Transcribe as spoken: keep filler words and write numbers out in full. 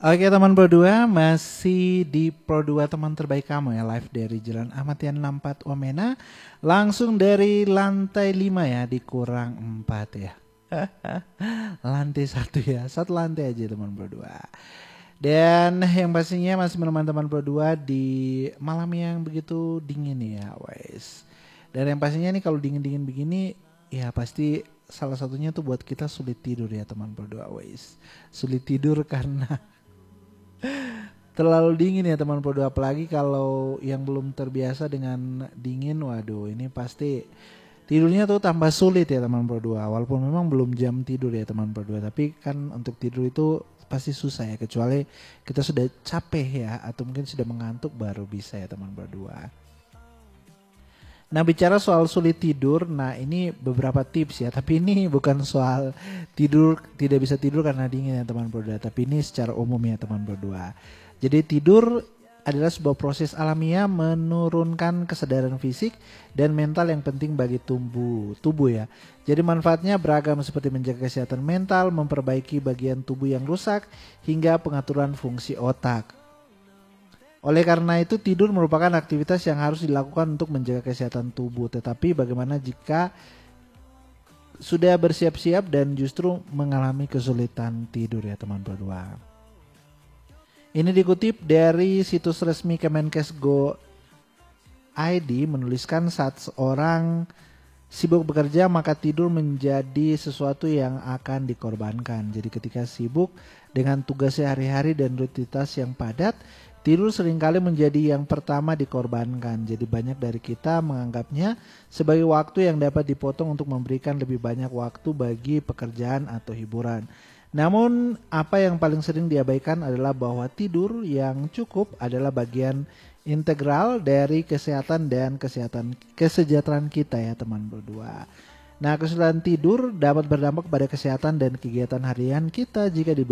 Oke teman Pro dua, masih di Pro dua teman terbaik kamu ya, live dari Jalan Ahmad Yani enam puluh empat Wamena. Langsung dari lantai lima ya, dikurang empat ya. Lantai satu ya, satu lantai aja teman Pro dua. Dan yang pastinya masih menemani teman Pro dua di malam yang begitu dingin ya, wes. Dan yang pastinya nih kalau dingin-dingin begini, ya pasti salah satunya tuh buat kita sulit tidur ya teman Pro dua, wes. Sulit tidur karena terlalu dingin ya teman Pro dua, apalagi kalau yang belum terbiasa dengan dingin, waduh ini pasti tidurnya tuh tambah sulit ya teman Pro dua. Walaupun memang belum jam tidur ya teman Pro dua, tapi kan untuk tidur itu pasti susah ya, kecuali kita sudah capek ya atau mungkin sudah mengantuk baru bisa ya teman Pro dua. Nah bicara soal sulit tidur, nah ini beberapa tips ya, tapi ini bukan soal tidur tidak bisa tidur karena dingin ya teman Pro dua, tapi ini secara umum ya teman Pro dua. Jadi tidur adalah sebuah proses alamiah menurunkan kesadaran fisik dan mental yang penting bagi tubuh tubuh ya. Jadi manfaatnya beragam seperti menjaga kesehatan mental, memperbaiki bagian tubuh yang rusak, hingga pengaturan fungsi otak. Oleh karena itu tidur merupakan aktivitas yang harus dilakukan untuk menjaga kesehatan tubuh. Tetapi bagaimana jika sudah bersiap-siap dan justru mengalami kesulitan tidur ya teman Pro dua. Ini dikutip dari situs resmi Kemenkes Go I D menuliskan saat seorang sibuk bekerja maka tidur menjadi sesuatu yang akan dikorbankan. Jadi ketika sibuk dengan tugas sehari-hari dan rutinitas yang padat, tidur seringkali menjadi yang pertama dikorbankan. Jadi banyak dari kita menganggapnya sebagai waktu yang dapat dipotong untuk memberikan lebih banyak waktu bagi pekerjaan atau hiburan. Namun apa yang paling sering diabaikan adalah bahwa tidur yang cukup adalah bagian integral dari kesehatan dan kesehatan kesejahteraan kita ya teman Pro dua. Nah kesulitan tidur dapat berdampak pada kesehatan dan kegiatan harian kita jika di